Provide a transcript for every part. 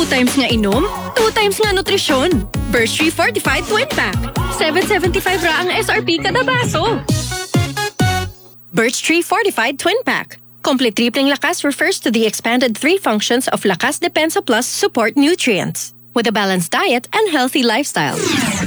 2 times nga inom, 2 times nga nutrisyon. Birch Tree Fortified Twin Pack. 7.75 ra ang SRP kada baso. Birch Tree Fortified Twin Pack. Complete tripling lakas refers to the expanded 3 functions of Lakas Depensa Plus support nutrients. With a balanced diet and healthy lifestyle.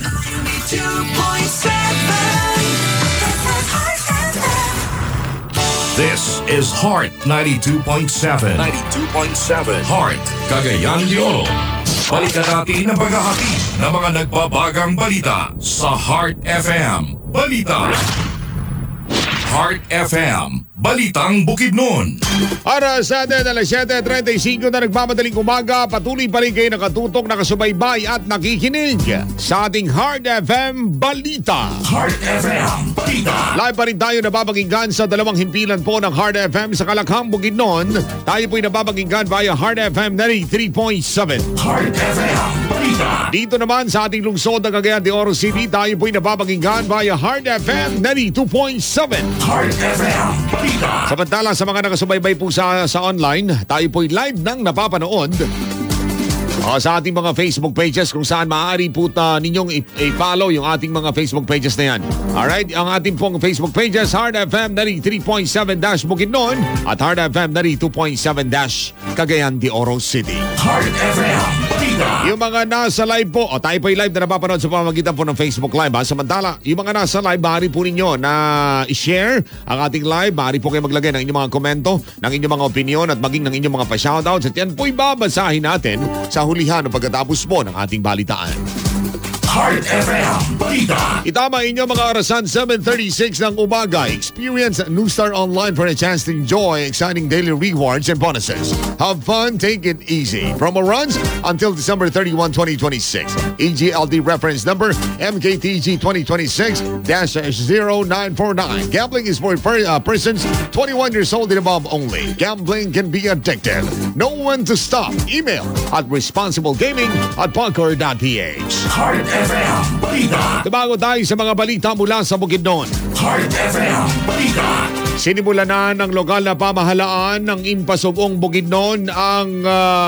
This is Heart 92.7. 92.7. Heart, Cagayan de Oro. Balikan natin ang paghahati ng mga nagbabagang balita sa Heart FM. Balita. Heart FM. Balitang Bukidnon. Oras natin, alas 7:35 na nagmamadaling umaga. Patuloy pa rin kayo nakatutok, nakasubaybay at nakikinig sa ating Heart FM Balita. Heart FM Balita. Live pa rin tayo nababaginggan sa dalawang himpilan po ng Heart FM sa Kalakhang, Bukidnon. Tayo po'y nababaginggan via Heart FM 93.7. Heart FM Balita. Dito naman sa ating lungsod ng Cagayan de Oro City, tayo po'y nababaginggan via Heart FM 92.7. Heart FM Balita. Samantala sa mga nakasubaybay po sa online, tayo po'y live nang napapanood sa ating mga Facebook pages kung saan maaari po ninyong i-follow yung ating mga Facebook pages na yan. Alright, ang ating pong Facebook pages, Heart FM 93.7-Bukidnon at Heart FM 92.7- Cagayan de Oro City. Heart FM Balita. Yung mga nasa live po, tayo po yung live na napapanood sa pamamagitan po ng Facebook Live. Samantala, yung mga nasa live, maaari po ninyo na i-share ang ating live. Maaari po kayo maglagay ng inyong mga komento, ng inyong mga opinion at maging ng inyong mga pa-shoutouts. At yan po'y babasahin natin sa hulihan o pagkatapos po ng ating balitaan. Heart FM Balita. Itama inyo mga orasan, 7:36 ng umaga. Experience New Star Online for a chance to enjoy exciting daily rewards and bonuses. Have fun, take it easy. Promo runs until December 31, 2026. EGLD reference number MKTG 2026-0949. Gambling is for persons 21 years old and above only. Gambling can be addictive. Know when to stop. Email at responsiblegaming@pangcor.ph. Heart FM Balita. Tumago tayo sa mga balita mula sa Bukidnon. Heart FM Balita. Sinimula na ng lokal na pamahalaan ng Impasugong Bukidnon ang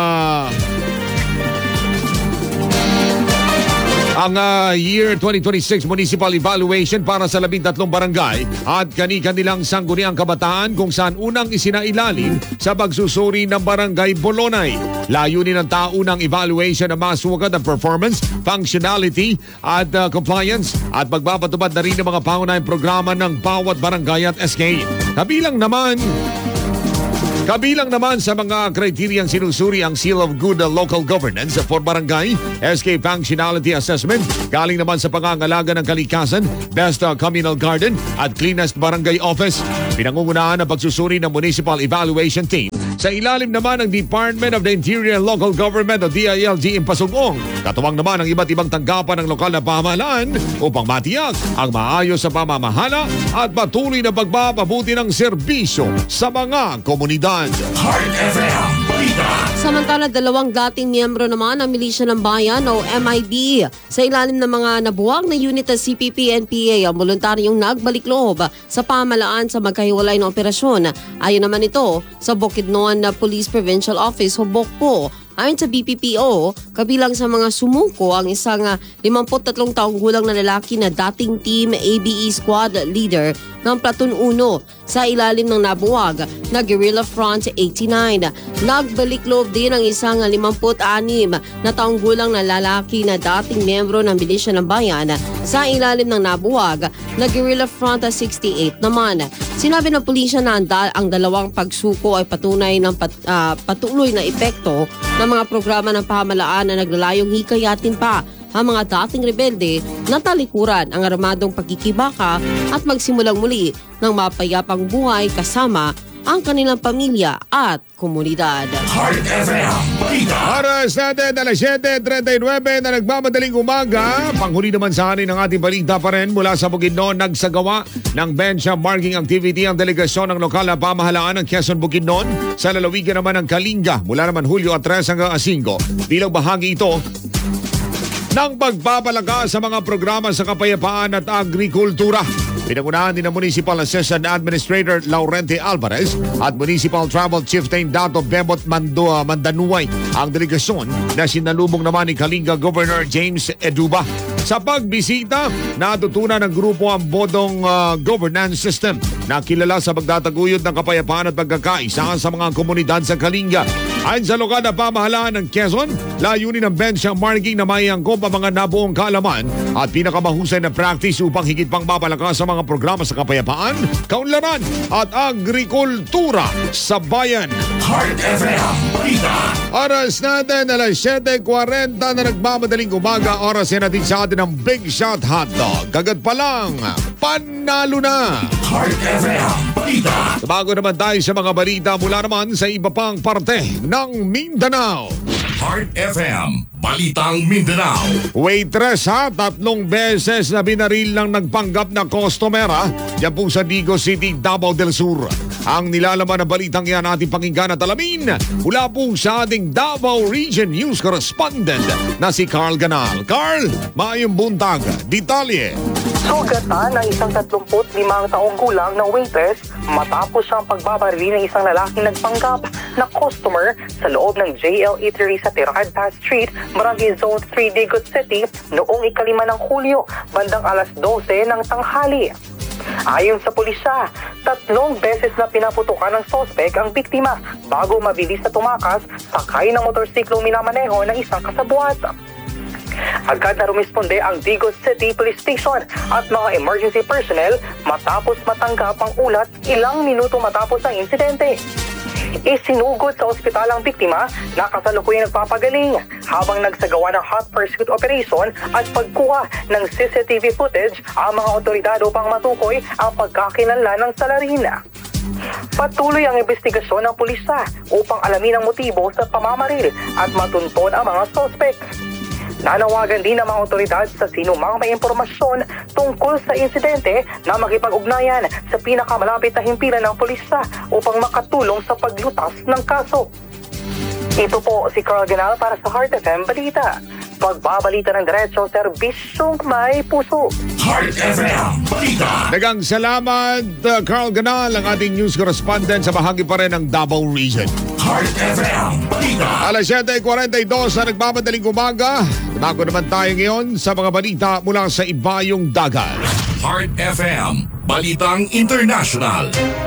Year 2026 Municipal Evaluation para sa 13 barangay at kani-kanilang sangguniang kabataan kung saan unang isinailalim sa pagsusuri ng Barangay Bolonay. Layunin ng taunang evaluation na masugad ang performance, functionality at compliance at magpapatupad na rin ng mga pangunahing programa ng bawat barangay at SK. Kabilang naman sa mga kriteryang sinusuri ang Seal of Good Local Governance for Barangay, SK Functionality Assessment, galing naman sa pangangalaga ng kalikasan, Best Communal Garden at Cleanest Barangay Office. Pinangungunahan ang pagsusuri ng Municipal Evaluation Team sa ilalim naman ng Department of the Interior and Local Government o DILG Impasugong. Katuwang naman ang iba't ibang tanggapan ng lokal na pamahalaan upang matiyak ang maayos sa pamamahala at patuloy na pagpapabuti ng serbisyo sa mga komunidad. Heart FM Balita. Samantala, 2 dating miyembro naman ng Milisya ng Bayan o MIB sa ilalim ng mga nabuwag na unit ng CPP-NPA ang voluntaryong nagbalik loob sa pamahalaan sa magkahiwalay na operasyon. Ayon naman ito sa Bukidnon Police Provincial Office o BOCPO. Ayon sa BPPO, kabilang sa mga sumuko ang isang 53 taong gulang na lalaki na dating Team ABE Squad Leader ng Platoon 1 sa ilalim ng nabuwag na Guerrilla Front 89. Nagbalik loob din ang isang 56 na taong gulang na lalaki na dating miyembro ng Milisya ng Bayan sa ilalim ng nabuwag na Guerrilla Front 68 naman. Sinabi ng pulisya na ang dalawang pagsuko ay patunay ng patuloy na epekto ng mga programa ng pamahalaan na naglalayong hikayatin pa ang mga dating rebelde na talikuran ang armadong pagkikibaka at magsimulang muli ng mapayapang buhay kasama ang kanilang pamilya at komunidad. Heart FM Balita. Oras natin, alas 7:39 na nagmamadaling umaga. Panghuli naman sa anin ng ating balita pa rin mula sa Bukidnon. Nagsagawa ng benchmarking activity ang delegasyon ng lokal na pamahalaan ng Quezon Bukidnon sa lalawigan naman ng Kalinga mula naman Hulyo 3 hanggang 5. Bilang bahagi ito ng pagpapalaga sa mga programa sa kapayapaan at agrikultura. Pinangunahan din ng Municipal Assistant Administrator Laurente Alvarez at Municipal Travel Chieftain Dato Bebot Mandanuay ang delegasyon na sinalubong naman ni Kalinga Governor James Eduba. Sa pagbisita, natutunan ng grupo ang bodong governance system na kilala sa pagtataguyod ng kapayapaan at pagkakaisa sa mga komunidad sa Kalinga. Ayon sa lokal na pamahalaan ng Quezon, layunin ng bench ang marking na may angkop ang mga nabuong kaalaman at pinakamahusay na practice upang higit pang mapalakas sa mga programa sa kapayapaan, kaunlaran at agrikultura sa bayan. Heart FM Balita. Oras natin, alas 7:40 na nagmamadaling umaga. Oras yan natin sa atin ng Big Shot Hotdog. Kagat pa lang, panalo na! Heart FM Balita. Bago naman tayo sa mga balita mula naman sa iba pang parte ng Mindanao. Heart FM Balitang Mindanao. Waitress ha, 3 beses na binaril ng nagpanggap na customer yan po sa Digo City, Davao del Sur. Ang nilalaman na balitang yan ating pakinggan at alamin mula po sa ating Davao Region News Correspondent na si Carl Ganal. Carl, maayong buntag. Detalye. Sugatan ng isang 35 taong gulang na waitress matapos siyang pagbabarili ng isang lalaking nagpanggap na customer sa loob ng JL Eatery sa Tirad Pass Street, Barangay Zone 3, Digot City noong 5 ng Hulyo, bandang alas 12 ng tanghali. Ayon sa pulisya, 3 beses na pinaputukan ng sospek ang biktima bago mabilis na tumakas sakay ng motorsiklong minamaneho ng isang kasabwat. Agad na rumisponde ang Digos City Police Station at mga emergency personnel matapos matanggap ang ulat ilang minuto matapos ang insidente. Isinugod sa ospital ang biktima na kasalukuyang nagpapagaling habang nagsagawa ng hot pursuit operation at pagkuha ng CCTV footage ang mga otoridad upang matukoy ang pagkakilanlan ng salarin. Patuloy ang investigasyon ng pulisya upang alamin ang motibo sa pamamaril at matunton ang mga sospek. Nanawagan din ng mga otoridad sa sinumang may impormasyon tungkol sa insidente na makipag-ugnayan sa pinakamalapit na himpilan ng pulisya upang makatulong sa paglutas ng kaso. Ito po si Carl Ganal para sa Heart FM Balita. Pagbabalita ng diretsong serbisyong may puso. Heart FM Balita. Dagang salamat, Carl Ganal, ang ating news correspondent sa bahagi pa rin ng Davao Region. Heart FM Balita. Alas 7:42 na nagmamadaling umaga. Bago naman tayo ngayon sa mga balita mula sa ibayong dagat. Heart FM Balitang International.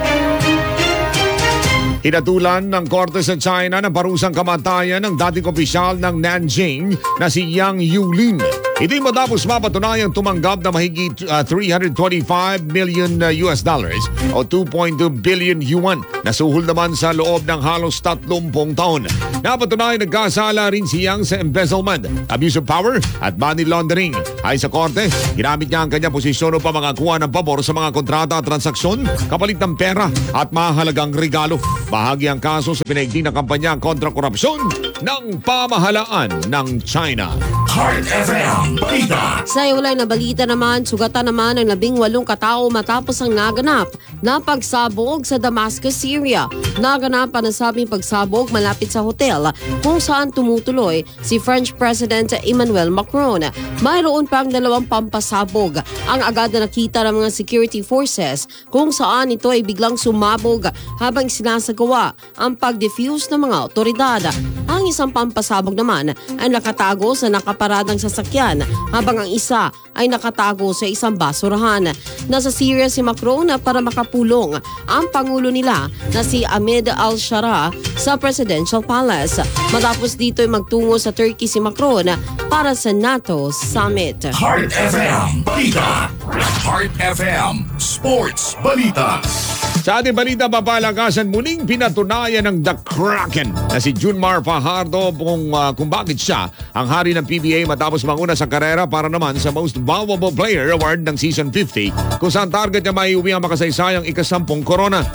Hinatulan ng korte sa China ng parusang kamatayan ng dating opisyal ng Nanjing na si Yang Yulin. Ito'y matapos mapatunayang tumanggap na mahigit $325 million o 2.2 billion yuan na suhol naman sa loob ng halos 30 taon. Napatunayang nagkasala rin si Yang sa embezzlement, abuse of power at money laundering. Ay sa korte, ginamit niya ang kanyang posisyon upang makakuha ng pabor sa mga kontrata at transaksyon, kapalit ng pera at mahalagang regalo. Bahagi ang kaso sa pinaigting na kampanya kontra korupsyon ng pamahalaan ng China. Heart FM Balita. Sa iwalay na balita naman, sugatan naman ang 18 katao matapos ang naganap na pagsabog sa Damascus, Syria. Naganap ang nasabing pagsabog malapit sa hotel kung saan tumutuloy si French President Emmanuel Macron. Mayroon pang 2 pampasabog ang agad na nakita ng mga security forces kung saan ito ay biglang sumabog habang sinasagawa ang pag-defuse ng mga otoridad. Ang isang pampasabog naman ay nakatago sa nakaparadang sasakyan habang ang isa ay nakatago sa isang basurahan. Nasa Syria si Macron para makapulong ang pangulo nila na si Ahmed al-Shara sa Presidential Palace. Matapos dito ay magtungo sa Turkey si Macron para sa NATO Summit. Heart FM Balita. Heart FM Sports Balita. Sa ating balita, papalakasan muling pinatunayan ng The Kraken na si Junmar Fajardo kung bakit siya ang hari ng PBA matapos manguna sa karera para naman sa Most Valuable Player Award ng Season 50 kung saan target niya maiuwi ang makasaysayang ika-10 korona.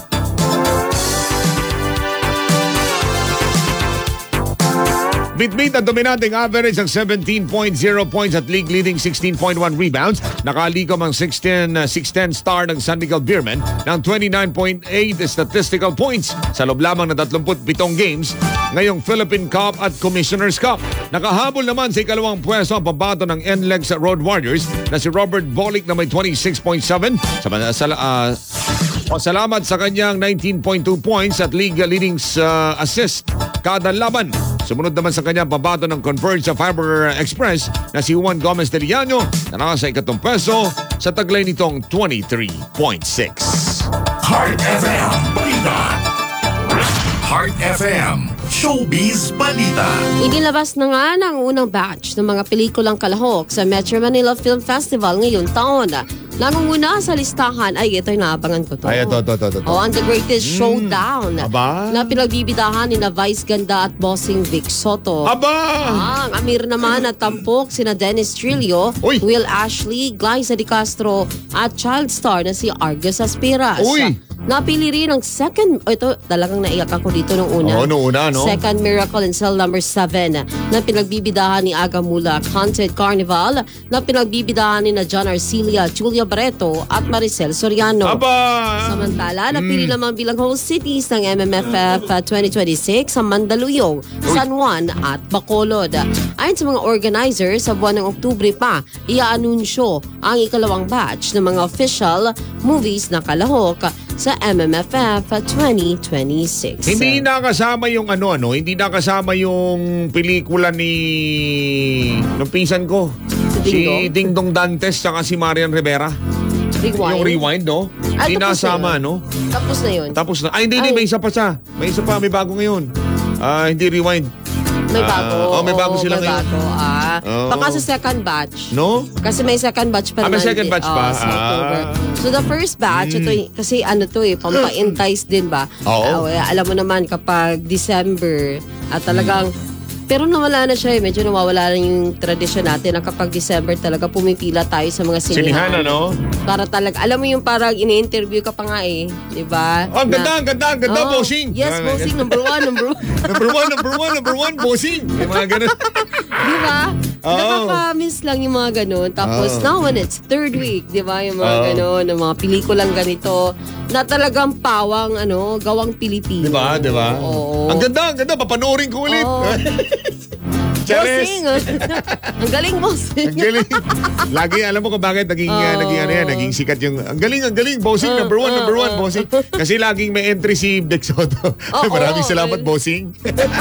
Bitbit at dominanting average ng 17.0 points at league-leading 16.1 rebounds. Nakalikom ang 6'10 star ng San Miguel Beermen ng 29.8 statistical points sa loob lamang ng 37 games ngayong Philippine Cup at Commissioner's Cup. Nakahabol naman sa ikalawang pwesto ang pambato ng NLEX Road Warriors na si Robert Bolick na may 26.7. Salamat sa kanyang 19.2 points at league-leading assist kada laban. Sumunod naman sa kanya pabato ng Converge sa Fiber Express na si Juan Gomez de Liano na nasa ikatong peso sa taglay nitong 23.6. Heart FM Balita. Heart FM Showbiz Balita. Inilabas na nga ng unang batch ng mga pelikulang kalahok sa Metro Manila Film Festival ngayong taon. Nangunguna sa listahan ay ito'y naabangan ko to. Ay, ito. Ang The Greatest Showdown Aba? na pinagbibidahan ni na Vice Ganda at Bossing Vic Soto. Aba! Ang Amir naman at tampok sina Dennis Trillo, Uy! Will Ashley, Glyza Di Castro at child star na si Argus Aspiras. Uy! Napili rin ang second, ito talagang naiyak ako dito nung una. Oo, nung una, no? Second Miracle in Cell number 7 na pinagbibidahan ni Aga Mula, Haunted Carnival na pinagbibidahan ni na John Arcilia, Julia Barreto at Maricel Soriano. Aba! Samantala, napili naman bilang host cities ng MMFF 2026 sa Mandaluyong, San Juan at Bacolod. Ayon sa mga organizers, sa buwan ng Oktubre pa, iaanunsyo ang ikalawang batch ng mga official movies na kalahok sa MMFF 2026. Hindi nakasama yung hindi nakasama yung pelikula ni nung pinsan ko. Si Ding Dong Dantes saka si Marian Rivera. Rewind? Yung Rewind, no? Ay, Hindi tapos nasama, na yun. no? Tapos na yun. Tapos na. Ay, hindi, Ay. may isa pa siya. May isa pa, may bago ngayon. Hindi Rewind. May bago. may bago Oo, sila may ngayon. bago. Oo. Baka sa second batch. No? Kasi may second batch pa May naman. second batch pa. Sa October. So the first batch, ito, kasi pampa-entice din ba? Oo. Alam mo naman kapag December at talagang pero nawala na siya medyo nawawala na yung tradisyon natin na kapag December talaga pumipila tayo sa mga sinihan. Sinihan, ano? Para talaga, alam mo yung parang ini-interview ka pa nga di ba? Oh, ang ganda, Oh, bossing. Yes, bossing, number one. number one, bossing. Yung mga ganun. Di ba? Oo. Nakaka-miss lang yung mga ganun. Tapos now when it's third week, di ba? Yung mga ganun, yung mga pelikulang ganito na talagang pawang, gawang Pilipino. Di ba? Oo. Ang ganda. Papanoorin ko ulit. Oo. Charis. Bossing. Ang galing, bossing. Ang galing. Lagi, alam mo kung bakit naging sikat yung, ang galing, bossing, number one, bossing. Kasi laging may entry si Vic Soto. Maraming salamat, bossing.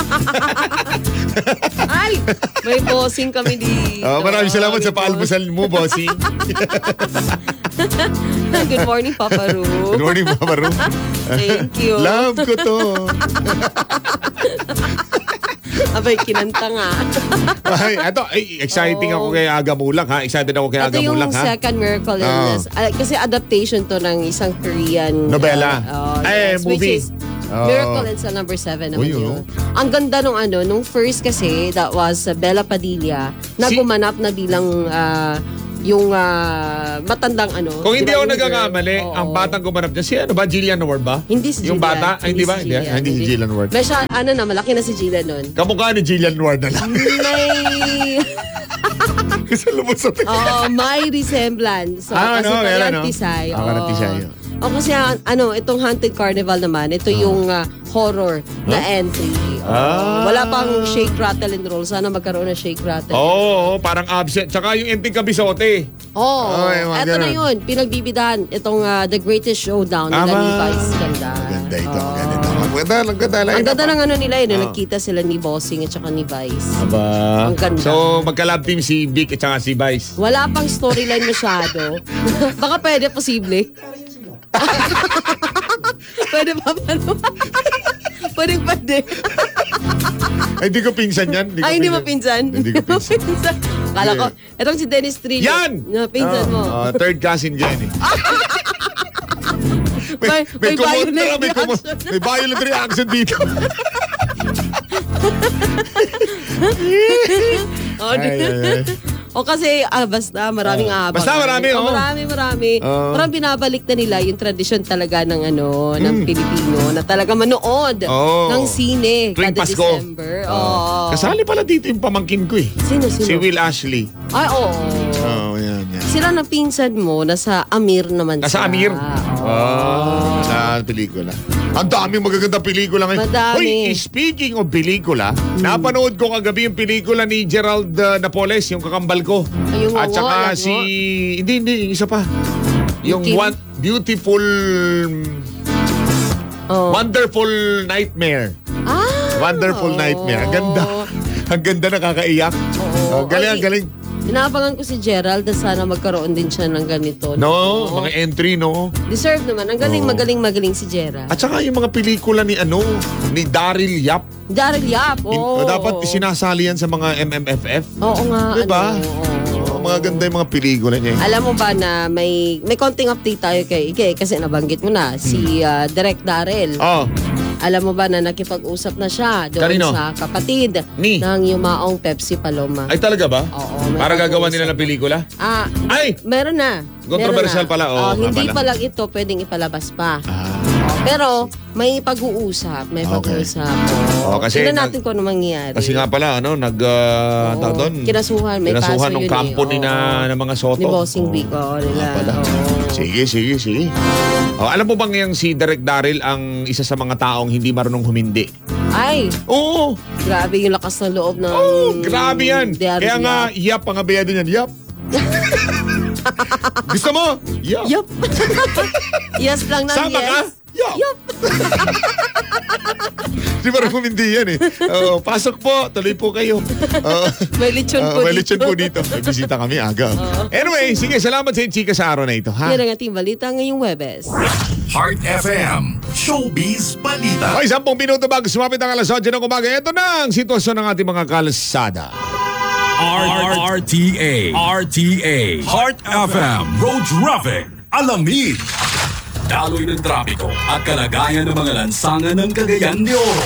Ay, may bossing kami dito. Maraming salamat sa paalmusal mo, bossing. Good morning, Papa Ru. Good morning, Papa Ru. Thank you. Love ko to. Abay, kinanta nga. Exciting ako kay Aga Mulak, ha? Excited ako kay Aga Ito yung Mulak, ha? second Miracle in this. Kasi adaptation to ng isang Korean Novela. Which Movie. is Miracle in Cell number 7 naman Uy, yun. Ang ganda nung first kasi, that was Bella Padilla, na gumanap na bilang yung matandang Kung hindi di ba, ako yung nagagamali, girl? ang batang gumanap dyan, si Jillian Ward ba? Hindi si Yung Jillian. bata? Hindi ba? Hindi si Jillian Ward. May siya, malaki na si Jillian nun. Kamukha ni Jillian Ward na lang. May... Kasi lumusot. May resemblance. So, kasi meron, Tisay. Tisay. Kasi itong Haunted Carnival naman, ito yung horror na entry. Wala pang shake, rattle, and roll. Sana magkaroon ng shake, rattle. Parang absent. Tsaka yung Enting Kabisote. Eto na yun. Pinagbibidahan itong The Greatest Showdown nila ni Vice Ganda. Maganda ito. Maganda. Ang ganda ng nila yun. Nagkita sila ni Bossing at saka ni Vice. Aba. Ang ganda. So, magka-love team si Vic at saka si Vice. Wala pang storyline masyado. Baka pwede, posible. Pwede pa paano? Pwede. Ay, hindi ko pinsan yan. Hindi mo pinsan? Hindi ko pinsan. Kala ko, etong si Dennis Trillo. Yan! Pinsan mo. Third cousin dyan eh. May violent May violent reaction dito. O kasi, basta maraming ahaba. Basta marami, oh. Marami. Parang binabalik na nila yung tradisyon talaga ng ng Pilipino na talaga manood ng sine Tuwing kada Pasko. December. Oo. Kasali pala dito yung pamangkin ko eh. Sino? Si Will Ashley. Ay, oo. Yan. Sila na pinsan mo, nasa Amir naman Nasa siya. Amir. Sa pelikula. Ang daming magagandang pelikula ngayon. Madami. Hoy, speaking of pelikula, napanood ko kagabi yung pelikula ni Gerald Napoles, yung kakambal ko. Ay, yung At saka yan, si... Hindi, isa pa. Yung Kim? Beautiful... Wonderful Nightmare. Wonderful Nightmare. Ang ganda. Ang ganda, nakakaiyak. Galing. Inaabangan ko si Gerald na sana magkaroon din siya ng ganito. No, mga entry, no? Deserve naman. Ang galing, magaling si Gerald. At saka yung mga pelikula ni Daryl Yap. Daryl Yap, Dapat sinasali yan sa mga MMFF. Oo nga. Diba? Mga ganda yung mga pelikula niya. Alam mo ba na may konting update tayo kay kasi nabanggit mo na si Direk Daryl. Alam mo ba na nakipag-usap na siya doon Kanino? sa kapatid ng yumaong Pepsi Paloma. Ay, talaga ba? Oo. Para gagawa nila ng pelikula? Ay! Meron na. Controversial pala. Hindi pa lang ito pwedeng ipalabas pa. Pero may pag-uusap. Kasi tingnan natin kung ano mangyayari. Kasi nga pala, tawag doon? Kinasuhan. May kaso ng yun kampo ng mga Soto. Ni Bossing Vic. Nila. Sige. Alam mo bang yung si Direk Daryl ang isa sa mga taong hindi marunong humindi? Ay! Oo! Grabe yung lakas ng loob ng... Grabe yan! Kaya nga, yap ang abiyado niyan. Yap! Gusto mo? Yap! Yup! Yes lang ng Sama yes. ka? Yup! Di ba humindi yan eh? Pasok po, tuloy po kayo. May lechon po may dito. lechon po dito. May bisita kami aga. Anyway, sige, salamat sa chika sa araw na ito. Yan ang ating balita ngayong Webes. Heart FM, Showbiz Balita. Okay, 10 minuto bago sumapit ang alas 8 ng umaga. Ito na ang sitwasyon ng ating mga kalsada. RTA, Heart FM, Road Traffic, Alamid. Daloy ng trapiko at kalagayan ng mga lansangan ng Cagayan de Oro.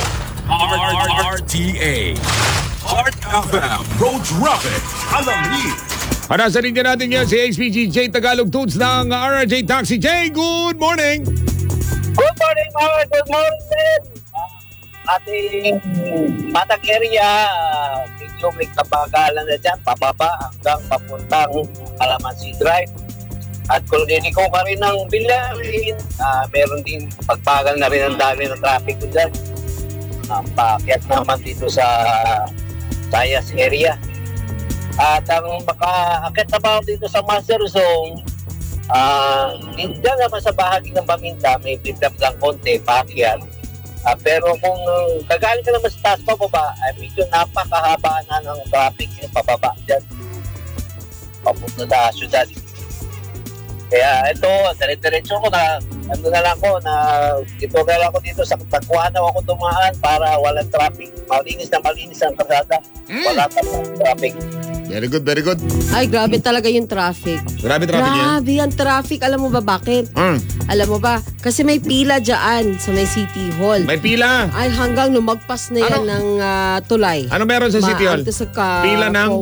RTA, Heart FM, Road Traffic, Alamid. Nasa linya natin yan si HPG J Tagalog Tools ng RRJ Taxi. Jay, good morning! Good morning, mga good morning! Ating Matag area, medyo may kabagalan na dyan, pababa hanggang papuntang Alamansi Drive. At kung diniko ka rin ng Bilarin, meron din pagbagal na rin ang dami ng traffic dyan. Paakyat naman dito sa Sayas area. At ang makaakit naman dito sa Master Zone, hindi naman sa bahagi ng Paminta, may flip-flop lang konti, paakyat. Pero kung kagaling ka naman sa taas pababa, ay medyo napakahaba na ng traffic yung pababa dyan. Papunta sa syudad. Kaya ito, dire-diretso ko na, ito na lang ko dito sa Tagwanaw ako tumaan para walang traffic. Malinis ang kalsada. Wala pa traffic. Very good. Ay, grabe talaga yung traffic. Grabe traffic yan. Grabe ang traffic. Alam mo ba bakit? Alam mo ba? Kasi may pila dyan sa may City Hall. May pila. Ay, hanggang lumagpas na yan ng tulay. Ano meron sa City Hall? Pila ng?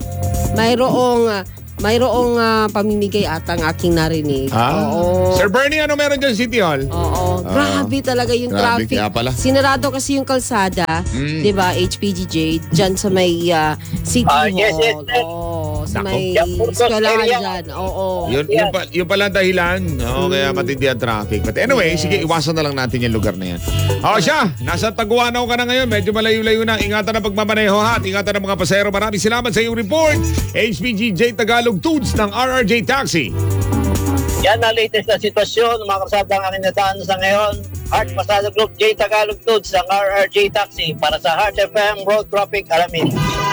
Mayroong pamimigay ata ang aking narinig. Oo. Sir Bernie, ano meron dyan sa City Hall? Oo. Grabe talaga yung Grabe, traffic. kaya pala. Sinarado kasi yung kalsada, 'di ba, HPGJ, dyan sa may City Hall. Yes. Oo. Sa Nako. may Yan, Burgos eskwelahan area. dyan. Oo. Yun pala ang dahilan. Kaya matindi ang traffic. But anyway, sige, iwasan na lang natin yung lugar na yan. Siya, nasa Tagwanaw ka na ngayon. Medyo malayo-layo na. Ingatan ang pagmamaneho ha. Ingatan ang mga pasahero. Maraming salamat sa iyong report. HPG J Tagalog Tools ng RRJ Taxi. Yan ang latest na sitwasyon, mga kasada ang aking nadaan sa ngayon. Heart Pasada Group, J Tagalog Tools ng RRJ Taxi para sa Heart FM Road Traffic Alamid.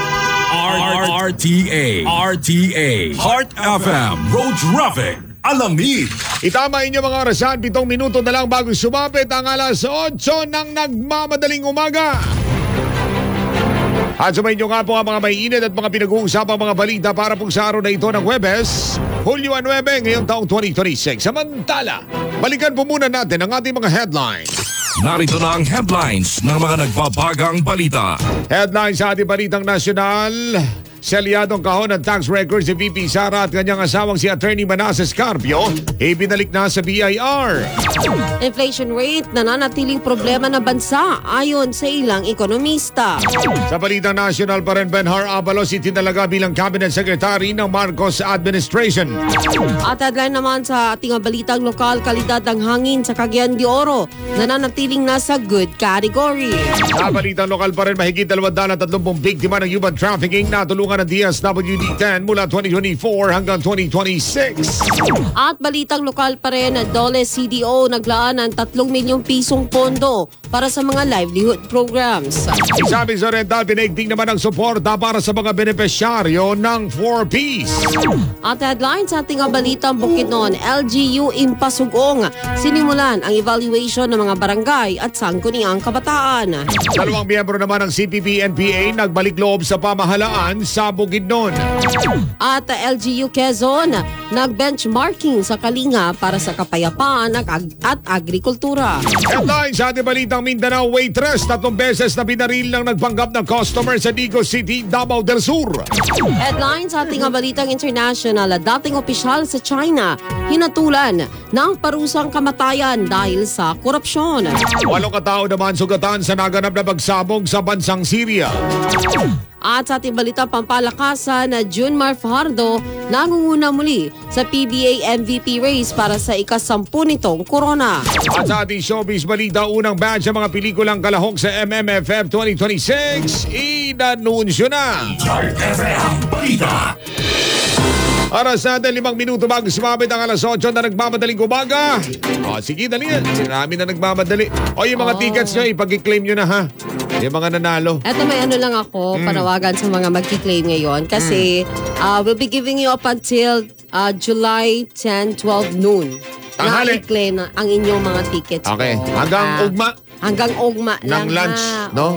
RTA, Heart FM, Road Traffic, Alamid. Itama inyo mga orasan, 7 minuto na lang bago sumapit ang alas 8 ng nagmamadaling umaga. At sumayin nyo nga po ang mga may init at mga pinag-uusapang mga balita para po sa araw na ito ng Huwebes, Hulyo 9, ngayong taong 2026. Samantala, balikan po muna natin ang ating mga headlines. Narito na ang headlines ng mga nagbabagang balita. Headlines sa ating balitang nasyonal. Selyadong kahon ng tax records si VP Sara at kanyang asawang si Attorney Manasseh Carpio ibinalik na sa BIR. Inflation rate nananatiling problema ng bansa ayon sa ilang ekonomista. Sa balitang national pa rin, Benhar Abalos itinalaga bilang Cabinet Secretary ng Marcos Administration. At headline naman sa ating balitang lokal, kalidad ng hangin sa Cagayan de Oro nananatiling nasa good category. Sa balitang lokal pa rin, mahigit 230 biktima ng human trafficking na tulungan ng DSWD-10 mula 2024 hanggang 2026. At balitang lokal pa rin, Dole CDO naglaan ng 3 milyong pisong pondo para sa mga livelihood programs. Sabi sa Oriental, pinaigting naman ang suporta para sa mga benepisyaryo ng 4Ps. At headline sa ating balitang Bukidnon, LGU Impasugong sinimulan ang evaluation ng mga barangay at sangguniang kabataan. 2 miyembro naman ng CPP-NPA nagbalik loob sa pamahalaan sa Bukidnon. At LGU Quezon nag-benchmarking sa Kalinga para sa kapayapaan at agrikultura. Headline sa ating balitang Mindanao, waitress 3 beses na binaril ng nagpanggap ng customer sa Digo City, Davao del Sur. Headline sa ating balitang international, dating opisyal sa China hinatulan ng parusang kamatayan dahil sa korupsyon. 8 katao naman sugatan sa naganap na pagsabog sa bansang Syria. At sa ating balitang pampalakasan, Junmar Fajardo nangunguna muli sa PBA MVP race para sa ika-10 nitong corona. At sa ating showbiz balita, unang batch ng mga pelikulang kalahok sa MMFF 2026 inanunsyo na. Heart FM Balita. Oras natin 5 minuto bago sumabit ang alas 8 na nagmamadaling umaga. O sige, dali yan. Sinami na nagmamadali. O yung mga tickets nyo, ipag-claim nyo na ha. Yung mga nanalo. Eto, may ano lang ako, panawagan sa mga magki-claim ngayon kasi we'll be giving you up until July 10, 12 noon. Tanghali. Na i-claim ang inyong mga tickets. Okay. po. Hanggang ugma Hanggang ugma lang ng lunch. na. No?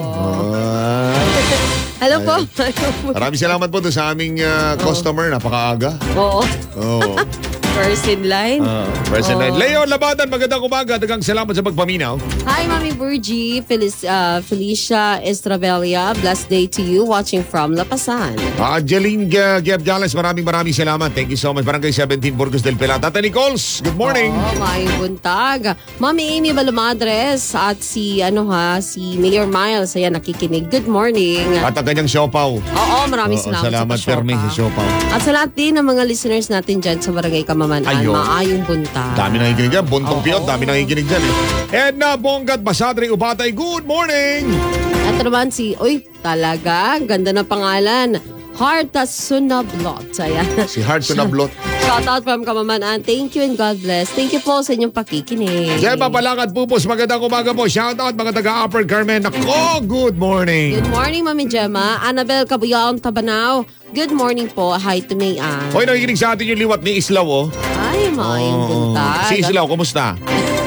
Hello po. Maraming salamat po doon sa aming customer. Napakaaga. Oo. Oh. First in line. Present line. Leo Labadan, magandang umaga. Dagang salamat sa pagpaminaw. Hi, Mami Burgie. Felicia Estravelia. Blessed day to you. Watching from Lapasan. Jeline Gales, maraming salamat. Thank you so much. Barangay 17, Burgos del Pilar. Tata Nichols, good morning. May buntag. Mami Amy Balamadres at si Mayor Miles. Ayan, nakikinig. Good morning. At ang kanyang siopaw. Oo, maraming salamat. Salamat, sa Permi, sa siopaw. At sa lahat din ng mga listeners natin dyan sa Barangay Kamamanaan, Ayun. maayong buntag. Dami nakikinig dyan. Buntong Oo. piyot, dami nakikinig dyan. Edna Bonggat Basadre Ubatay, good morning. At naman talaga, ganda na pangalan. Heart Sunablot. Ayan. Si Heart Sunablot. Shout out from Kamamanaan. Thank you and God bless. Thank you po sa inyong pakikinig. Jeba Palangad Pupos, magandang umaga po. Shout out mga taga Upper Carmen. Ako, good morning. Good morning, Mami Gemma. Annabel Cabuyaon Tabanao. Good morning po. Hi to Mayan. Hoy, nakikinig sa atin yung liwat ni Islaw, oh. Ay, maayong buntag. Si Islaw, kumusta?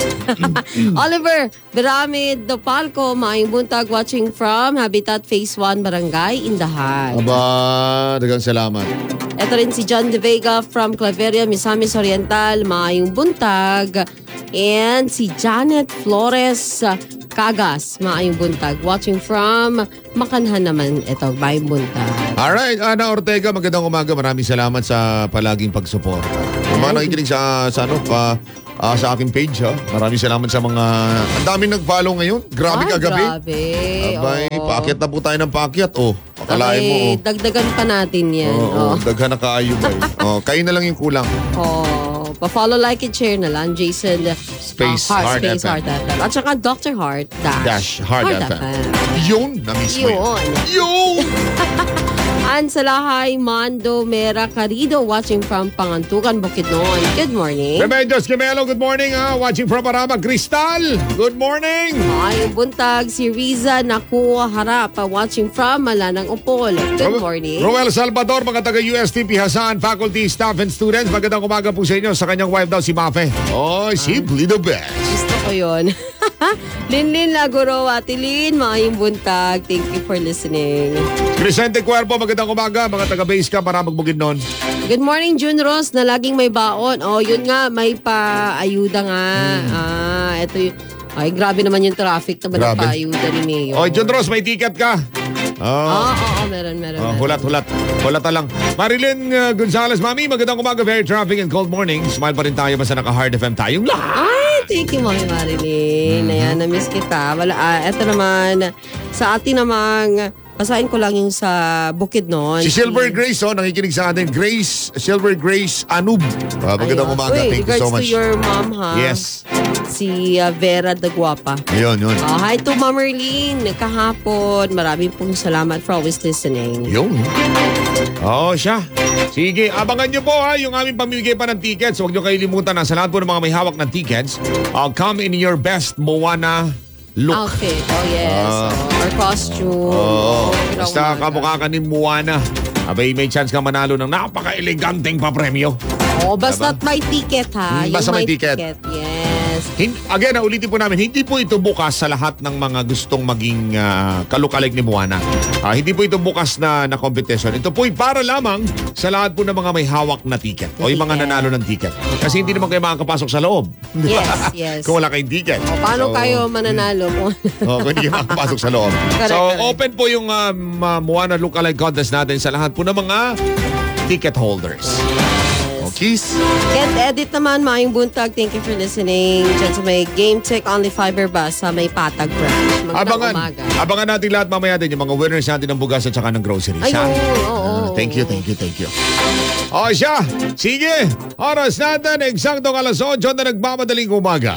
Oliver Beramid Dopalco, maayong buntag, watching from Habitat Phase 1 Barangay Indahan. Aba, dagang salamat. Ito rin si John De Vega from Claveria, Misamis Oriental, maayong buntag. And si Janet Flores Cagas, maayong buntag, watching from Makanhan naman. Ito, maayong buntag. Alright, Ana Ortega, magandang umaga. Maraming salamat sa palaging pagsuporta. Mga nakikinig sa aking page, ha. Maraming salamat sa mga... Ang daming nag-follow ngayon. Grabe kagabi. Grabe. Abay, Oo. paakyat na po tayo ng paakyat. Oh, akalain mo. Abay, dagdagan pa natin yan. Oo, daghan na kaayo ba? Kayo na lang yung kulang. Pa-follow, like, and share na lang. Jason Space Heart Space FM. Heart FM. At saka Dr. Heart Dash Heart FM. Yun, na-miss mo Yun. Yun! Ansalahay Mando Mera Carido, watching from Pangantukan, Bukidnon. Good morning. Remedios Camelo, good morning, ha. Watching from Parama. Cristal, good morning. Ay, buntag si Riza Nakuha Harap, watching from Malanang Upol. Good morning. Roel Salvador, mga taga USTP Hasan, faculty, staff, and students. Magandang umaga po sa inyo. Sa kanyang wife daw, si Mafe. Oh, simply the best. Gusto ko yun. Linlin Laguro, Ate Lin, maayong buntag. Thank you for listening. Crescente Cuerpo, magandang umaga. Mga taga-base ka, para magbugid nun. Good morning, June Ross, na laging may baon. Oh, yun nga, may paayuda nga. Ito yun. Ay, grabe naman yung traffic na Grabe. paayuda ni Mayor. Oh, John Ross, may ticket ka. Oo, meron. Hulat. Hulata lang. Marilyn Gonzalez, Mami, magandang umaga. Very traffic and cold morning. Smile pa rin tayo basta naka-Hard FM tayong lahat. Ay, thank you, Mami Marilyn. Ayan, na-miss kita. Eto naman, sa atin namang, basahin ko lang yung sa Bukidnon. Si Silver Grace, nakikinig sa atin. Silver Grace Anub. Magandang umaga. Uy, Thank you so much. regards to your mom, ha? Yes. Si Vera Daguapa. Yun. Hi to Ma'am Merlin. Kahapon. Maraming pong salamat for always listening. Yun. Siya. Sige, abangan nyo po yung aming pamimigay pa ng tickets. Huwag nyo kayo limutan na sa lahat po ng mga may hawak ng tickets, come in your best Moana look. Outfit. Oh, yes. Or costume. Basta kamukha ka ni Moana. Abay, may chance ka manalo ng napaka-eleganteng papremyo. Basta't may ticket, ha? Basta may ticket. Yes. Again, ulitin po namin, hindi po ito bukas sa lahat ng mga gustong maging kalukalik ni Moana. Hindi po ito bukas na competition. Ito po'y para lamang sa lahat po ng mga may hawak na ticket o yung mga nanalo ng ticket. Kasi hindi naman kayo makakapasok sa loob. Yes. Kung wala kayong ticket. Paano kayo mananalo? Kung hindi kayo makakapasok sa loob. Correct. Open po yung Moana Lookalike Contest natin sa lahat po ng mga ticket holders. Kiss. Get edit naman, Mayong Buntag. Thank you for listening. Diyan sa may Game Tech Only Fiber Bus sa may Patag branch. Magandang umaga. Abangan natin lahat mamaya din yung mga winners natin ng bugas at saka ng groceries. Oo. Thank you. Siya. Sige. Oras natin. Eksaktong alas 8 na nagmamadaling umaga.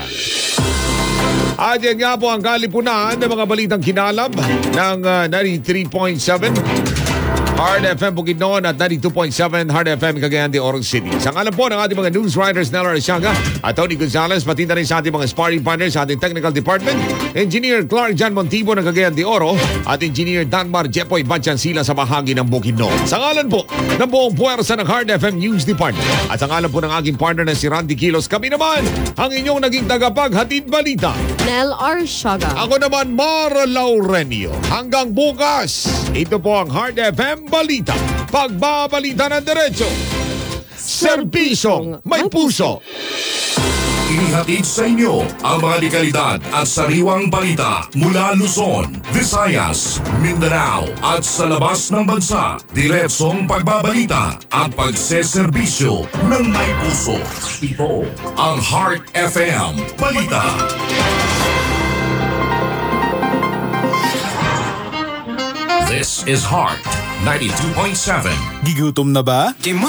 At yan nga po ang kalipunan ng mga balitang kinalab ng 93.7 Hard FM Bukidnon at 92.7 Hard FM Cagayan de Oro City. Sa ngalan po ng ating mga news writers Nella Arsiaga at Tony Gonzalez, pati na rin sa ating mga sparring partners sa ating technical department, Engineer Clark Jan Montibo ng Cagayan de Oro at Engineer Danmar Jepoy Batyansila sa bahagi ng Bukidnon. Sa ngalan po ng buong puwersa ng Hard FM News Department at sa ngalan po ng aking partner na si Randy Kilos, kami naman ang inyong naging tagapaghatid balita. Nel Arsiaga. Ako naman, Mara Laurenio. Hanggang bukas, ito po ang Hard FM Balita. Pagbabalita ng diretso. Serbisyong may puso. Inihatid sa inyo ang mga dekalidad at sariwang balita mula Luzon, Visayas, Mindanao at sa labas ng bansa. Diretsong pagbabalita at pagseserbisyo ng may puso. Ito ang Heart FM Balita. This is Heart 92.7. Gigutom na ba?